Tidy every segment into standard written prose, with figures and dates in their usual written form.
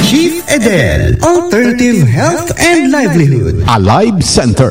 Chief Edel, Alternative Health and Livelihood. Alive Center.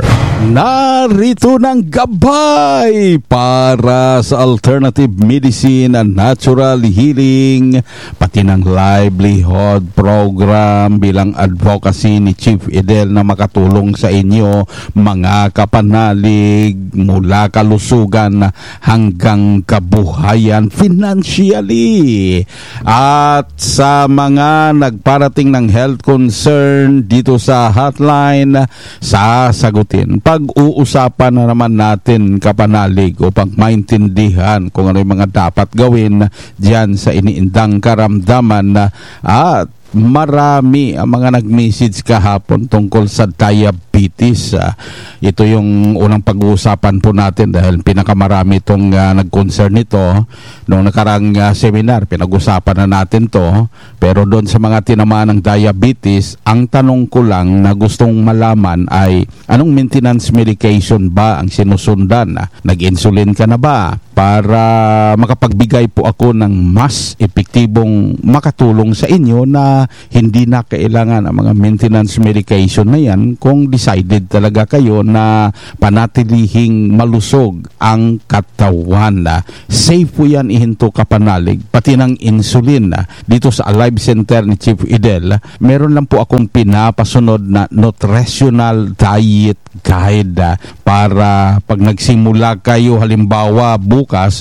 Narito ng gabay para sa alternative medicine and natural healing, pati ng livelihood program bilang advocacy ni Chief Edel na makatulong sa inyo mga kapanalig mula kalusugan hanggang kabuhayan financially. At sa mga nagparating ng health concern dito sa hotline, sasagutin. Pag-uusapan na naman natin kapanalig upang maintindihan kung ano yung mga dapat gawin diyan sa iniindang karamdaman at marami ang mga nag-message kahapon tungkol sa diabetes. Ito yung unang pag-uusapan po natin dahil pinakamarami itong nag-concern nito. Noong nakarang seminar, pinag-usapan na natin to. Pero doon sa mga tinamaan ng diabetes, ang tanong ko lang na gustong malaman ay anong maintenance medication ba ang sinusundan? Nag-insulin ka na ba? Para makapagbigay po ako ng mas epektibong makatulong sa inyo na hindi na kailangan ang mga maintenance medication na yan kung decided talaga kayo na panatilihing malusog ang katawan. Safe po yan ihinto kapanalig, pati ng insulin. Dito sa Alive Center ni Chief Edel, meron lang po akong pinapasunod na nutritional diet guide para pag nagsimula kayo halimbawa bukas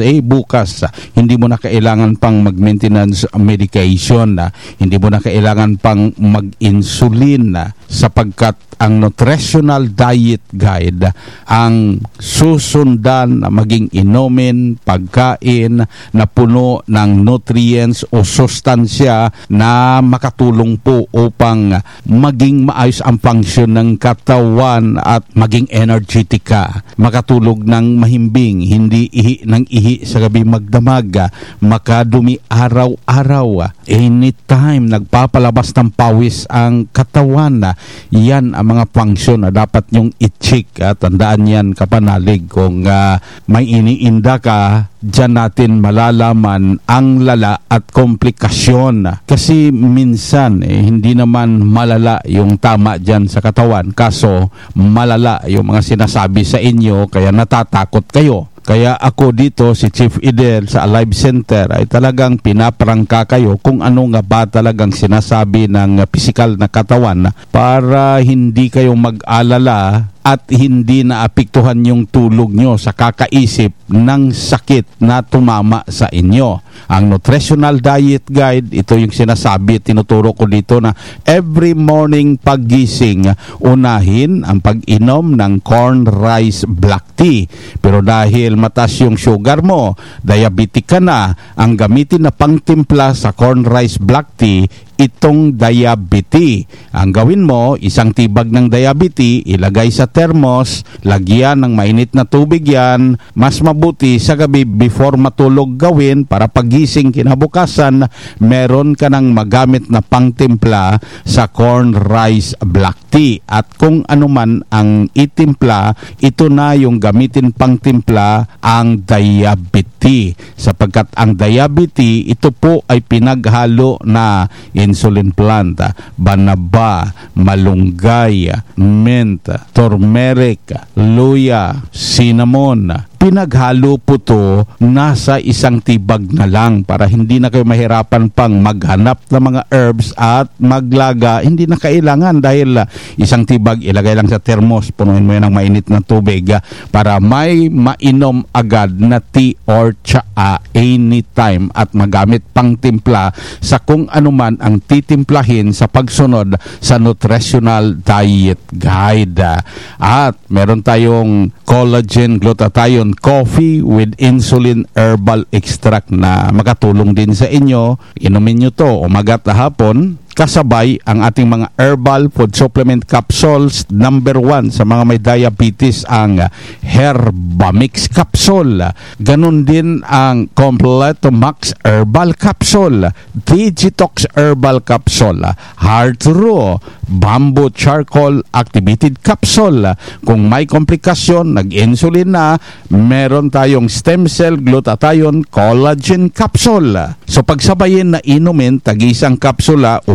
hindi mo na kailangan pang mag-maintenance medication, hindi mo na kailangan pang mag-insulin sapagkat ang nutritional diet guide ang susundan na maging inumin, pagkain na puno ng nutrients o sustansya na makatulong po upang maging maayos ang function ng katawan at maging energetic ka. Makatulog ng mahimbing, hindi ihi ng ihi sa gabi magdamag, makadumi araw-araw, anytime nagpapalabas ng pawis ang katawan. Yan ang mga function na dapat nyong i-check. Tandaan yan kapanalig. Kung may iniinda ka, dyan natin malalaman ang lala at komplikasyon. Kasi minsan hindi naman malala yung tama dyan sa katawan. Kaso malala yung mga sinasabi sa inyo kaya natatakot kayo. Kaya ako dito, si Chief Edel sa Alive Center ay talagang pinaprangka kayo kung ano nga ba talagang sinasabi ng pisikal na katawan para hindi kayo mag-alala at hindi naapektuhan yung tulog nyo sa kakaisip ng sakit na tumama sa inyo. Ang nutritional diet guide, ito yung sinasabi, tinuturo ko dito na every morning paggising, unahin ang pag-inom ng corn rice black tea. Pero dahil mataas yung sugar mo, diabetic ka na, ang gamitin na pangtimpla sa corn rice black tea, itong diabetes. Ang gawin mo, isang tibag ng diabetes, ilagay sa thermos, lagyan ng mainit na tubig yan, mas mabuti sa gabi before matulog gawin para pagising kinabukasan, meron ka ng magamit na pangtimpla sa corn rice black tea. At kung ano man ang itimpla, ito na yung gamitin pangtimpla ang diabetes. Sapagkat ang diabetes, ito po ay pinaghalo na insulin plant, banaba, malunggay, mint, turmeric, luya, cinnamon. Pinaghalo po to nasa isang tibag na lang para hindi na kayo mahirapan pang maghanap ng mga herbs at maglaga. Hindi na kailangan dahil isang tibag ilagay lang sa thermos, punuin mo yan ng mainit na tubig para may mainom agad na tea or tsaa anytime at magamit pang timpla sa kung anuman ang titimplahin sa pagsunod sa nutritional diet guide. At meron tayong collagen glutathione coffee with insulin herbal extract na makatulong din sa inyo. Inumin nyo to umaga't hapon. Kasabay ang ating mga herbal food supplement capsules. Number 1 sa mga may diabetes ang Herbamix capsule. Ganun din ang Completo Max herbal capsule, Digitox herbal capsule, Heart Raw, Bamboo charcoal activated capsule. Kung may komplikasyon, nag-insulin na, meron tayong stem cell glutathione collagen capsule. So pagsabayin na inumin, tag-isang kapsula,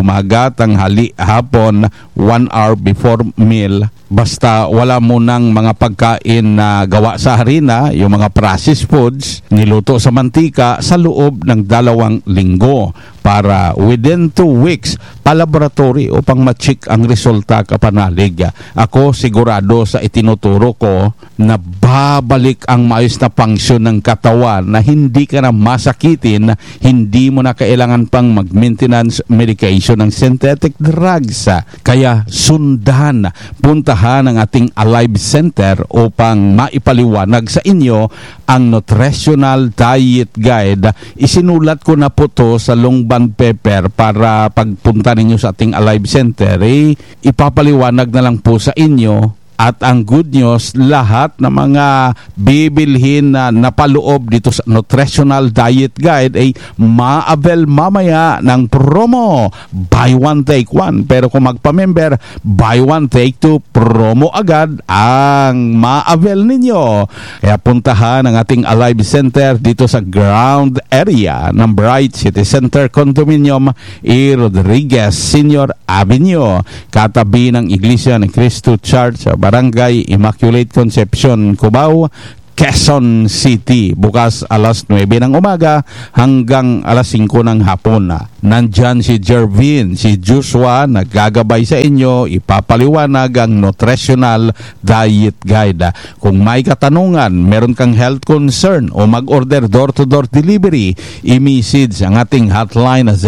umaga, tanghali, hapon, 1 hour before meal. Basta wala mo ng mga pagkain na gawa sa harina, yung mga processed foods, niluto sa mantika sa loob ng 2 linggo para within 2 weeks palaboratory upang ma-check ang resulta kapanalig. Ako sigurado sa itinuturo ko na babalik ang maayos na function ng katawan na hindi ka na masakitin, hindi mo na kailangan pang mag-maintenance medication ng synthetic drugs. Kaya sundan, puntahan ang ating Alive Center upang maipaliwanag sa inyo ang Nutritional Diet Guide. Isinulat ko na po to sa long bond paper para pagpunta ninyo sa ating Alive Center, ipapaliwanag na lang po sa inyo. At ang good news, lahat ng mga bibilhin na napaloob dito sa Nutritional Diet Guide ay ma-avail mamaya ng promo. Buy one, take one. Pero kung magpa-member, buy one, take two. Promo agad ang ma-avail ninyo. Kaya puntahan ang ating Alive Center dito sa ground area ng Bright City Center Condominium E. Rodriguez Senior Avenue. Katabi ng Iglesia ni Cristo Church sa Barangay Immaculate Conception, Cubao, Quezon City. Bukas alas 9 ng umaga hanggang alas 5 ng hapon. Nandyan si Jervin, si Joshua, naggagabay sa inyo, ipapaliwanag ang Nutritional Diet Guide. Kung may katanungan, meron kang health concern o mag-order door-to-door delivery, i-message ang ating hotline na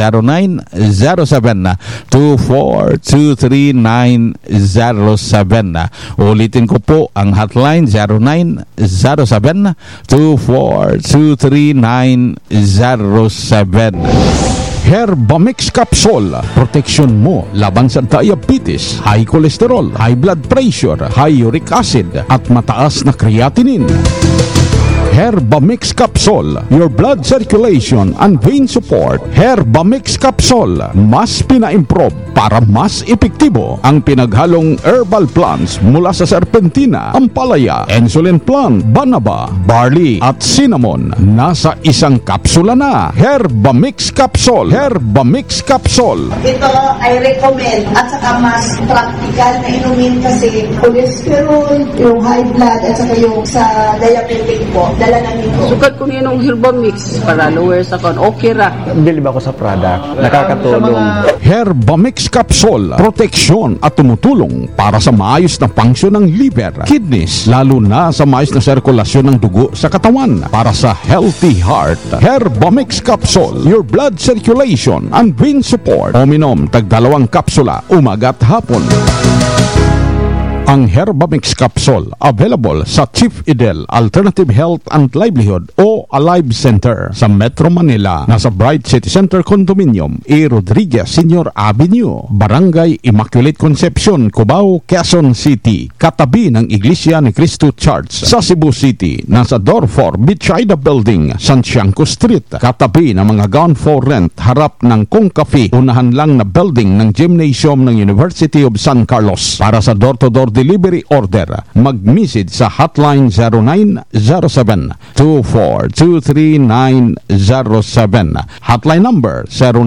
0907-2423907. Ulitin ko po ang hotline 0907-2423907. Herbamix Capsule. Proteksyon mo laban sa diabetes, high cholesterol, high blood pressure, high uric acid at mataas na creatinine. Herbamix Capsule, your blood circulation and vein support. Herbamix Capsule, mas pina-improve para mas epektibo ang pinaghalong herbal plants mula sa serpentina, ampalaya, insulin plant, banaba, barley at cinnamon. Nasa isang kapsula na. Herbamix Capsule. Herbamix Capsule. Ito ay recommend at saka mas practical na inumin kasi cholesterol, yung high blood at saka yung sa diabetic po. Dala namin ko. Sukat ko niya ng Herbamix para lower sa kon. Okay ra. Bilib ako sa product. Nakakatulong. Herbamix Capsule. Proteksyon at tumutulong para sa maayos na function ng liver, kidneys, lalo na sa maayos na sirkulasyon ng dugo sa katawan. Para sa healthy heart. Herbamix Capsule. Your blood circulation and vein support. Uminom tag 2 kapsula umaga at hapon. Ang Herbamix Capsule available sa Chief Idel Alternative Health and Livelihood o Alive Center sa Metro Manila. Nasa Bright City Center Condominium E. Rodriguez Senior Avenue, Barangay Immaculate Conception, Cubao, Quezon City. Katabi ng Iglesia ni Cristo Church sa Cebu City. Nasa Door 4 Bichayda Building, Santiago Street. Katabi ng mga gown for rent harap ng Kong Cafe, unahan lang na building ng gymnasium ng University of San Carlos. Para sa door-to-door delivery order, mag-message sa hotline 0907-2423907. Hotline number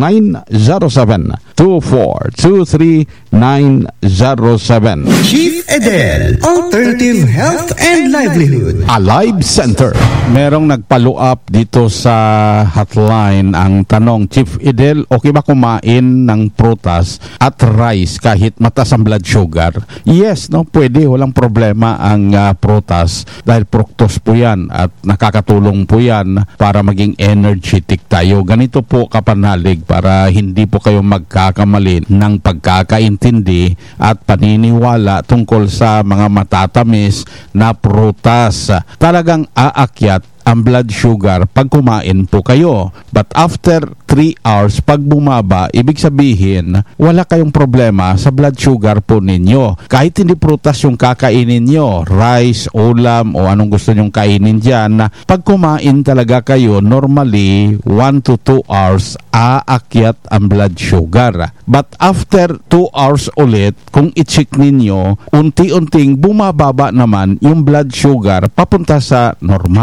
0907-2423907. Chief Edel, Alternative Health and Livelihood. Alive Center. Merong nagpalo up dito sa hotline. Ang tanong, Chief Edel, okay ba kumain ng prutas at rice kahit mataas ang blood sugar? Yes, no, pwede, walang problema ang prutas dahil fructose po yan at nakakatulong po yan para maging energetic tayo. Ganito po kapanalig para hindi po kayo magkakamali ng pagkakaintindi at paniniwala tungkol sa mga matatamis na prutas. Talagang aakyat ang blood sugar pag kumain po kayo. But after 3 hours, pag bumaba, ibig sabihin, wala kayong problema sa blood sugar po ninyo. Kahit hindi prutas yung kakainin nyo, rice, ulam, o anong gusto nyong kainin dyan, pag kumain talaga kayo, normally, 1 to 2 hours, aakyat ang blood sugar. But after 2 hours ulit, kung i-check ninyo, unti-unting bumababa naman yung blood sugar papunta sa normal.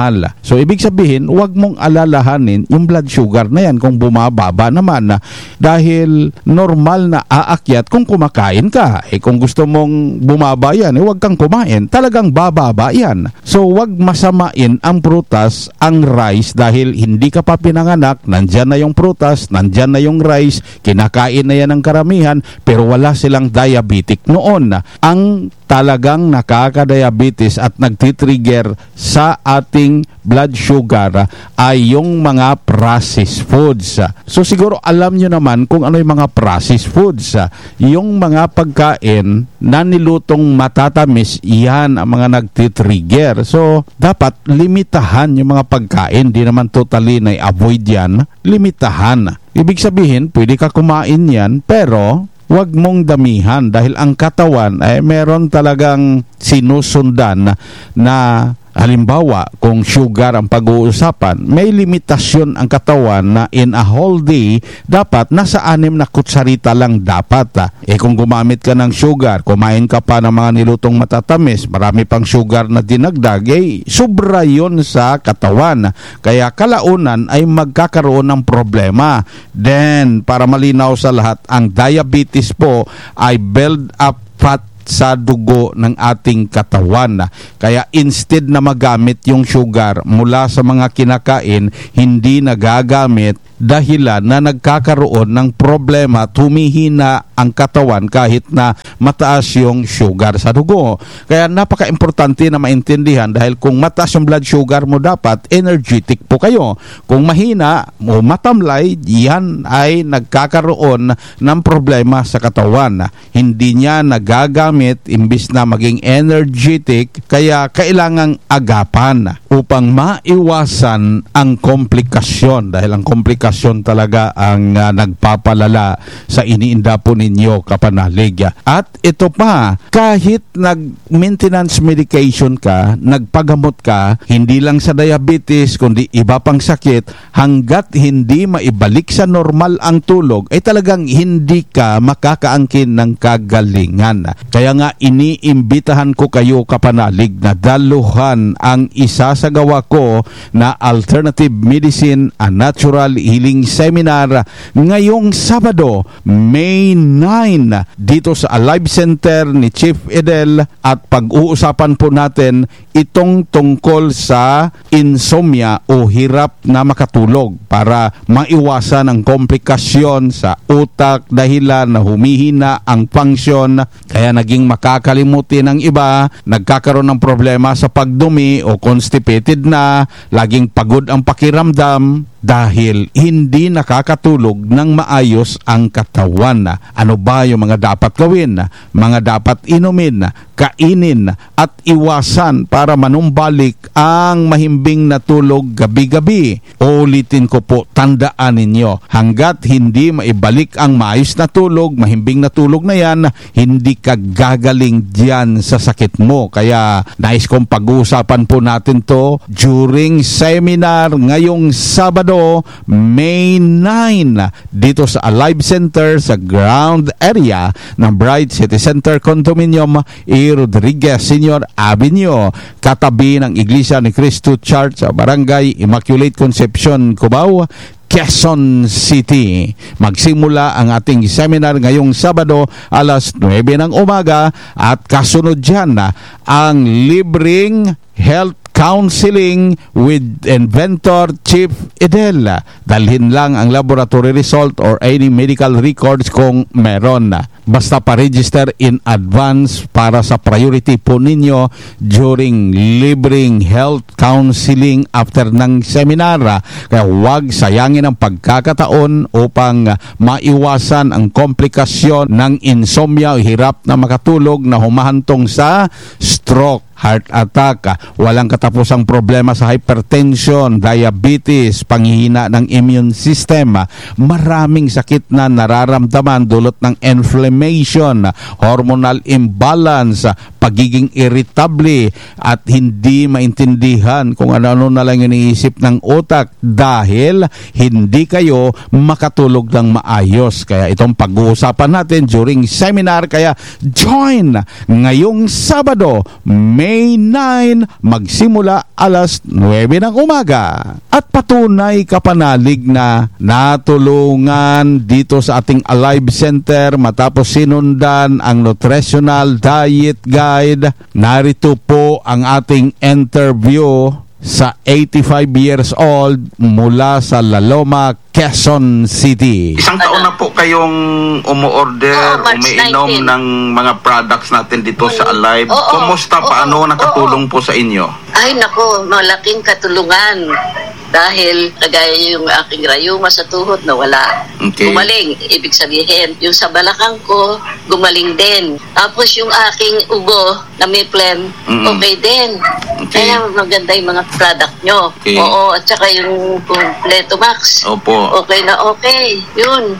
So ibig sabihin, huwag mong alalahanin yung blood sugar na yan kung bumababa naman na dahil normal na aakyat kung kumakain ka. Kung gusto mong bumaba yan, huwag kang kumain. Talagang bababa yan. So huwag masamain ang prutas, ang rice dahil hindi ka pa pinanganak, nandyan na yung prutas, nandyan na yung rice, kinakain na yan ng karamihan pero wala silang diabetic noon. Ang talagang nakaka-diabetes at nagtitrigger sa ating blood sugar ay yung mga processed foods. So siguro alam nyo naman kung ano yung mga processed foods. Yung mga pagkain na nilutong matatamis, yan ang mga nagtitrigger. So dapat limitahan yung mga pagkain. Di naman totally na avoid yan. Limitahan. Ibig sabihin, pwede ka kumain yan pero huwag mong damihan dahil ang katawan ay meron talagang sinusundan na halimbawa kung sugar ang pag-uusapan, may limitasyon ang katawan na in a whole day dapat nasa 6 na kutsarita lang dapat. Kung gumamit ka ng sugar, kumain ka pa ng mga nilutong matatamis, marami pang sugar na dinagdag, sobra yun sa katawan. Kaya kalaunan ay magkakaroon ng problema. Then, para malinaw sa lahat, ang diabetes po ay build up fat sa dugo ng ating katawan. Kaya instead na magamit yung sugar mula sa mga kinakain, hindi nagagamit dahilan na nagkakaroon ng problema, tumihina ang katawan kahit na mataas yung sugar sa dugo. Kaya napaka-importante na maintindihan dahil kung mataas yung blood sugar mo dapat, energetic po kayo. Kung mahina o matamlay, yan ay nagkakaroon ng problema sa katawan. Hindi niya nagagamit imbis na maging energetic, kaya kailangang agapan upang maiwasan ang komplikasyon dahil ang komplikasyon talaga ang nagpapalala sa iniinda po ninyo, kapanalig. At ito pa, kahit nag-maintenance medication ka, nagpagamot ka, hindi lang sa diabetes kundi iba pang sakit, hanggat hindi maibalik sa normal ang tulog, ay talagang hindi ka makakaangkin ng kagalingan. Kaya nga iniimbitahan ko kayo, kapanalig, na daluhan ang isa sa gawa ko na Alternative Medicine and Natural Healing Seminar ngayong Sabado, May 9, dito sa Alive Center ni Chief Edel, at pag-uusapan po natin itong tungkol sa insomnia o hirap na makatulog para maiwasan ang komplikasyon sa utak dahilan na humihina ang function, kaya naging makakalimutin ng iba, nagkakaroon ng problema sa pagdumi o constipated na, laging pagod ang pakiramdam dahil hindi nakakatulog ng maayos ang katawan. Ano ba yung mga dapat gawin, mga dapat inumin, kainin at iwasan para manumbalik ang mahimbing na tulog gabi-gabi? Ulitin ko po, tandaan ninyo, hanggat hindi maibalik ang maayos na tulog, mahimbing na tulog na yan, hindi ka gagaling diyan sa sakit mo. Kaya nais kong pag-uusapan po natin to during seminar ngayong Sabado, May 9, dito sa Alive Center sa ground area ng Bright City Center Condominium, Rodriguez Senior Avenue, katabi ng Iglesia ni Cristo Church sa Barangay Immaculate Concepcion, Cubao, Quezon City. Magsimula ang ating seminar ngayong Sabado alas 9 ng umaga at kasunod dyan ang libreng health counseling with inventor Chief Edel. Dalhin lang ang laboratory result or any medical records kung meron. Basta pa-register in advance para sa priority po ninyo during libreng health counseling after ng seminar. Kaya huwag sayangin ang pagkakataon upang maiwasan ang komplikasyon ng insomnia o hirap na makatulog na humahantong sa stroke, heart attack, walang katapusang problema sa hypertension, diabetes, panghihina ng immune system, maraming sakit na nararamdaman dulot ng inflammation, hormonal imbalance, pagiging irritable at hindi maintindihan kung ano-ano na lang iniisip ng utak dahil hindi kayo makatulog ng maayos. Kaya itong pag-uusapan natin during seminar, kaya join ngayong Sabado, May May 9, magsimula alas 9 ng umaga. At patunay kapanalig na natulungan dito sa ating Alive Center matapos sinundan ang nutritional diet guide. Narito po ang ating interview sa 85 years old mula sa La Loma, Quezon City. Isang taon na po kayong umu-order, March umiinom 19. ng mga products natin dito sa Alive. Oo, Kumusta? Paano nakatulong po sa inyo? Ay nako, malaking katulungan. Dahil kagaya yung aking rayuma sa tuhod na wala. Okay. Gumaling, ibig sabihin. Yung sa balakang ko, gumaling din. Tapos yung aking ubo na may phlegm, okay din. Okay. Kaya maganda yung mga product nyo. Okay. Oo, at saka yung Completo Max. Opo. Okay na okay. Yun.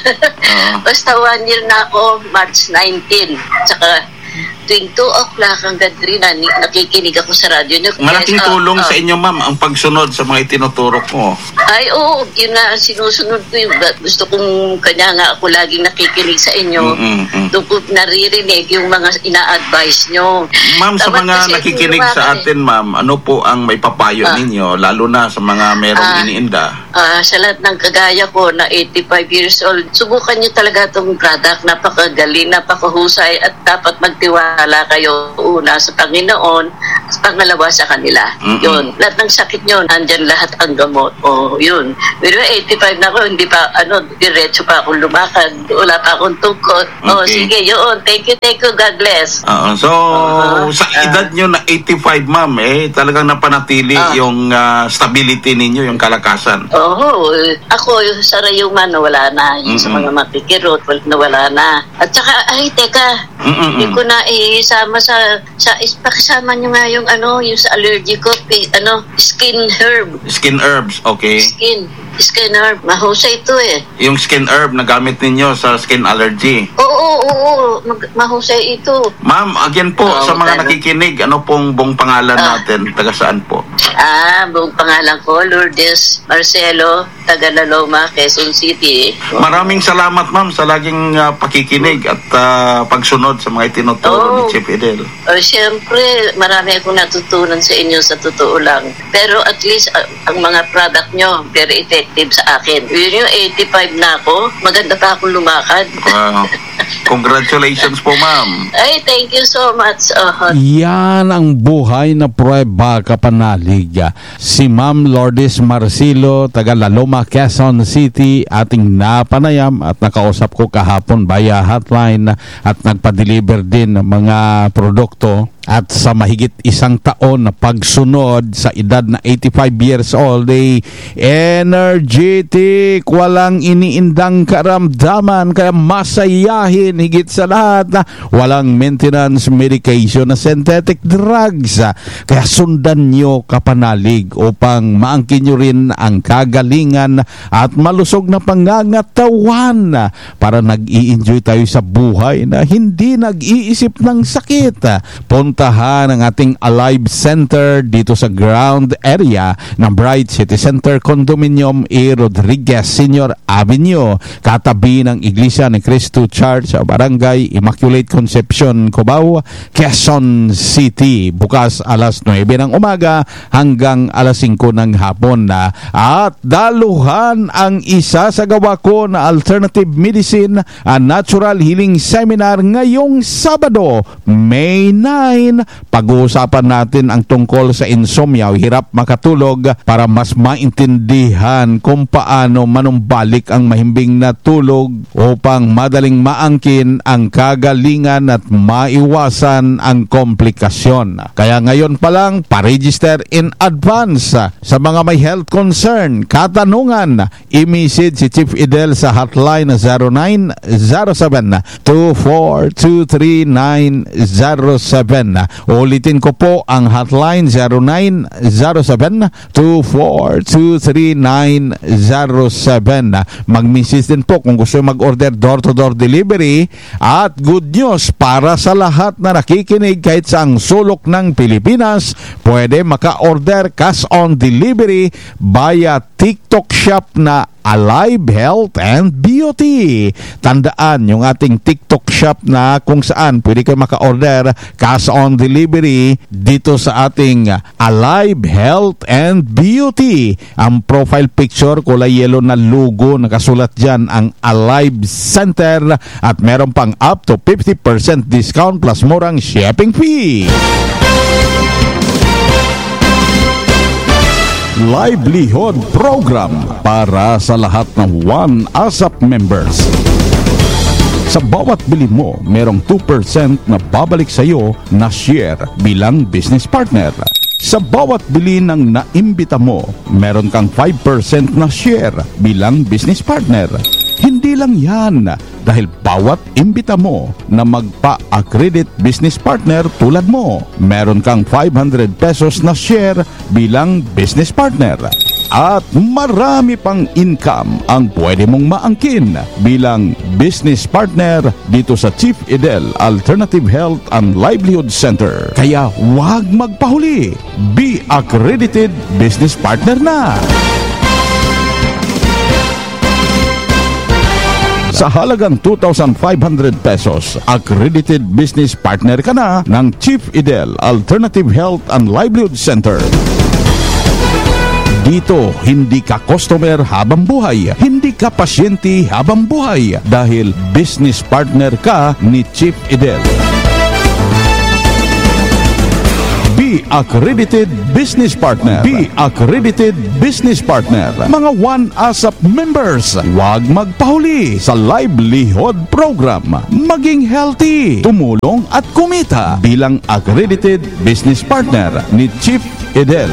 Basta 1 year na ako, March 19. Tsaka tuwing 2 o'clock hanggang 3 na nakikinig ako sa radyo. Malaking tulong sa inyo, ma'am, ang pagsunod sa mga itinuturo ko. Ay, oo. Yun nga, sinusunod ko yung gusto kong kanya nga ako laging nakikinig sa inyo. Doon ko naririnig yung mga ina-advise nyo. Ma'am, sa Dapat mga kasi nakikinig lumakan sa atin, ma'am, ano po ang may papayo ninyo, lalo na sa mga merong iniinda? Sa lahat ng kagaya ko na 85 years old, subukan nyo talaga itong product. Napakagaling, napakahusay at dapat magtiwala kayo una sa Panginoon at pangalawa sa kanila. Yun. Lahat ng sakit nyo, nandyan lahat ang gamot. O, yun. Pero 85 na ako, hindi pa, diretso pa akong lumakad. Wala pa akong tungkot. O, Okay. sige, yun. Thank you. God bless. So, sa edad nyo na 85, ma'am, talagang napanatili yung stability ninyo, yung kalakasan. Oo, ako sa rayuma nawala na. Yung sa mga makikirot, nawala na. At saka, ay, teka, hindi ko na isama pakisama nyo nga yung yung sa allergy ko, skin herb. Skin herbs, okay. Skin herb. Mahusay ito eh. Yung skin herb na gamit ninyo sa skin allergy. Oo. Mahusay ito. Ma'am, again po, sa mga magkano? nakikinig, ano pong buong pangalan natin? Taga saan po? Buong pangalan ko, Lourdes Marcelo, taga La Loma, Quezon City. Maraming salamat, ma'am, sa laging pakikinig at pagsunod sa mga itinuturo ni Chief Idel. Siyempre, marami akong natutunan sa inyo sa totoo lang. Pero at least, ang mga product nyo, very effective sa akin. Yun yung 85 na ako, maganda pa akong lumakad. Congratulations po, ma'am. Ay, thank you so much. Yan ang buhay na prueba kapanalig. Si Ma'am Lourdes Marcelo, taga La Loma, Quezon City, ating napanayam at nakausap ko kahapon via hotline at nagpa-deliver din ng mga produkto. At sa mahigit 1 taon na pagsunod sa edad na 85 years old, energetic, walang iniindang karamdaman, kaya masayahin higit sa lahat na walang maintenance medication na synthetic drugs. Kaya sundan nyo kapanalig upang maangkin nyo rin ang kagalingan at malusog na pangangatawan para nag-i-enjoy tayo sa buhay na hindi nag-iisip ng sakit. Puntahan ang ating Alive Center dito sa ground area ng Bright City Center Condominium E. Rodriguez Senior Avenue, katabi ng Iglesia ni Cristo Church sa Barangay Immaculate Conception, Cubao, Quezon City. Bukas alas 9 ng umaga hanggang alas 5 ng hapon na. At daluhan ang isa sa gawa ko na Alternative Medicine and Natural Healing Seminar ngayong Sabado, May 9. Pag-uusapan natin ang tungkol sa insomnia o hirap makatulog para mas maintindihan kung paano manumbalik ang mahimbing na tulog upang madaling maangkin ang kagalingan at maiwasan ang komplikasyon. Kaya ngayon pa lang, pa-register in advance sa mga may health concern, katanungan, i-message si Chief Idel sa hotline 0907-2423907. Ulitin ko po ang hotline 0907-2423907. Mag-message din po kung gusto mag-order door-to-door delivery. At good news para sa lahat na nakikinig kahit saang sulok ng Pilipinas, pwede maka-order cash on delivery via TikTok shop na Alive Health and Beauty. Tandaan yung ating TikTok shop na kung saan pwede kayo maka-order cash on delivery dito sa ating Alive Health and Beauty. Ang profile picture kulay yellow na logo, nakasulat dyan ang Alive Center at meron pang up to 50% discount plus murang shipping fee. Livelihood Program para sa lahat ng One ASAP members. Sa bawat bili mo, merong 2% na babalik sa iyo na share bilang business partner. Sa bawat bili ng naimbita mo, meron kang 5% na share bilang business partner. Hindi lang yan, dahil bawat imbita mo na magpa-accredit business partner tulad mo, meron kang 500 pesos na share bilang business partner. At marami pang income ang pwede mong maangkin bilang business partner dito sa Chief Edel Alternative Health and Livelihood Center. Kaya huwag magpahuli, be accredited business partner na! Sa halagang 2,500 pesos, accredited business partner ka na ng Chief Edel Alternative Health and Livelihood Center. Dito, hindi ka customer habang buhay, hindi ka pasyente habang buhay, dahil business partner ka ni Chief Edel. Be accredited business partner. Be accredited business partner. Mga One ASAP members, huwag magpahuli sa livelihood program. Maging healthy, tumulong at kumita bilang accredited business partner ni Chief Edel.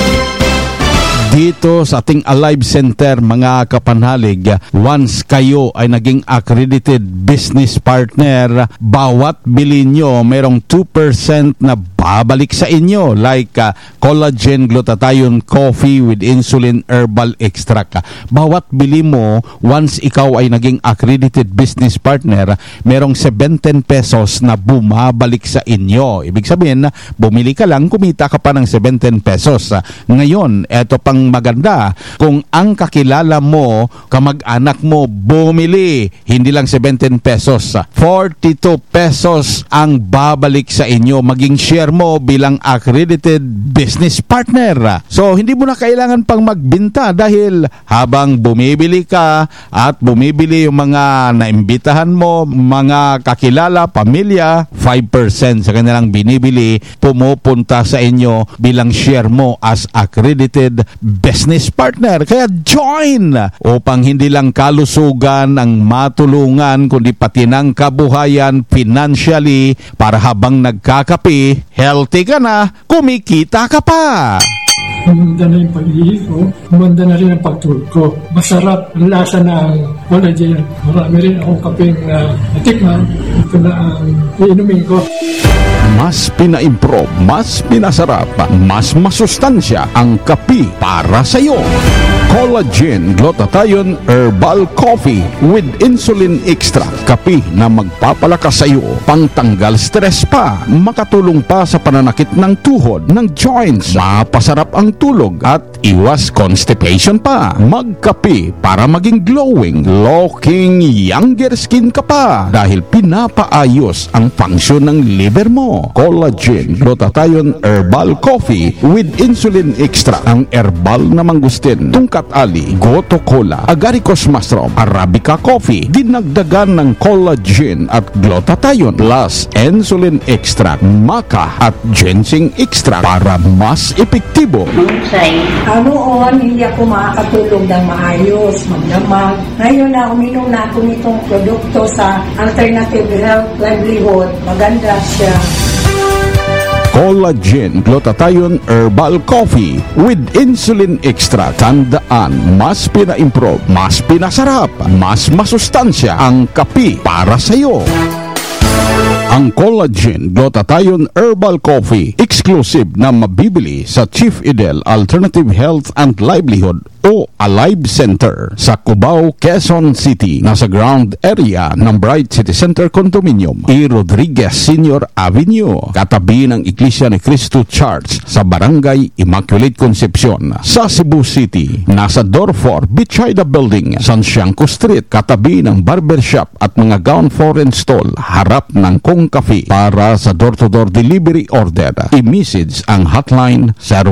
Dito sa ating Alive Center, mga kapanhalig, once kayo ay naging accredited business partner, bawat bili nyo merong 2% na babalik sa inyo, like collagen glutathione coffee with insulin herbal extract. Bawat bili mo, once ikaw ay naging accredited business partner, merong 17 pesos na bumabalik sa inyo. Ibig sabihin, bumili ka lang, kumita ka pa ng 17 pesos. Ngayon, eto pang maganda, kung ang kakilala mo, kamag-anak mo, bumili, hindi lang 17 pesos, 42 pesos ang babalik sa inyo, maging share mo bilang accredited business partner. So, hindi mo na kailangan pang magbinta dahil habang bumibili ka at bumibili yung mga naimbitahan mo, mga kakilala, pamilya, 5% sa kanilang binibili, pumupunta sa inyo bilang share mo as accredited business partner. Kaya join upang hindi lang kalusugan ang matulungan, kundi pati ng kabuhayan financially, para habang nagkakape, healthy ka na, kumikita ka pa. Gumanda na yung pag-ihi ko, gumanda na rin ang pagtulog ko. Masarap ang lasa ng collagen. Marami rin akong kapeng natikman. Ito na ang iinumin ko. Mas pina-improve, mas pinasarap, mas masustansya ang kape para sa iyo. Collagen Glutathione Herbal Coffee with Insulin Extra. Kape na magpapalakas sa iyo, pangtanggal stress pa, makatulong pa sa pananakit ng tuhod, ng joints, mapasarap ang tulog at iwas constipation pa. Magkape para maging glowing, looking younger skin ka pa dahil pinapaayos ang function ng liver mo. Collagen Glutathione Herbal Coffee with Insulin Extra. Ang herbal na mangustin, tungkat ali, goto cola, agaricus mustard, arabica coffee, dinagdagan ng collagen at glutathione plus insulin extract, maca at ginseng extract para mas epektibo. Noon, hindi ako makakatulog ng maayos, magdamag. Ngayon na uminom na ako nitong produkto sa Alternative Health Livelihood. Maganda siya. Collagen Glutathione Herbal Coffee with Insulin Extra. Tandaan, mas pina-improve, mas pinasarap, mas masustansya ang kape para sa iyo. Ang Collagen Glutathione Herbal Coffee, exclusive na mabibili sa Chief Edel Alternative Health and Livelihood o Alive Center sa Cubao, Quezon City. Nasa ground area ng Bright City Center Condominium, E. Rodriguez Senior Avenue, katabi ng Iglesia ni Cristo Church sa Barangay Immaculate Concepcion sa Cebu City. Nasa Door 4 Bichayda Building, San Siangco Street, katabi ng barbershop at mga gown foreign stall harap ng Kong Cafe. Para sa door-to-door delivery order, i-message ang hotline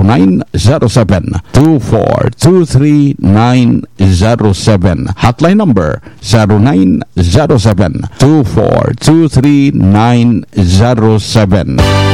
0907-2423907. Hotline number 0907-2423907.